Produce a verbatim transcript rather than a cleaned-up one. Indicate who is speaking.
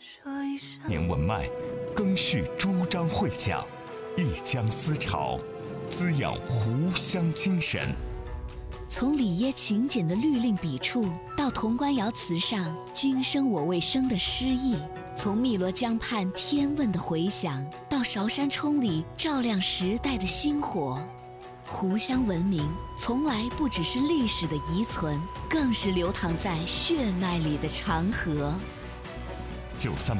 Speaker 1: 年文脉，赓续诸章会讲，一江思潮，滋养湖湘精神。
Speaker 2: 从里耶勤俭的律令笔触，到潼关窑瓷上“君生我未生”的诗意；从汨罗江畔天问的回响，到韶山冲里照亮时代的星火。湖湘文明从来不只是历史的遗存，更是流淌在血脉里的长河。
Speaker 1: 九三